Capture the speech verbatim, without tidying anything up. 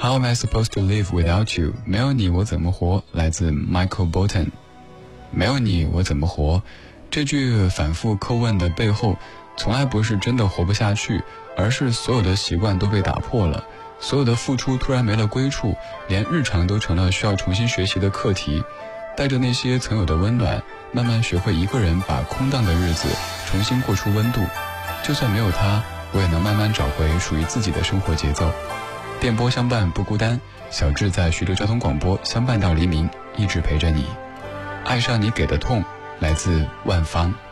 How am I supposed to live without you? 没有你我怎么活？来自 Michael Bolton。没有你我怎么活？这句反复叩问的背后，从来不是真的活不下去，而是所有的习惯都被打破了，所有的付出突然没了归处，连日常都成了需要重新学习的课题。带着那些曾有的温暖，慢慢学会一个人把空荡的日子重新过出温度。就算没有他，我也能慢慢找回属于自己的生活节奏。电波相伴不孤单，小智在徐州交通广播相伴到黎明，一直陪着你。爱上你给的痛，来自万芳。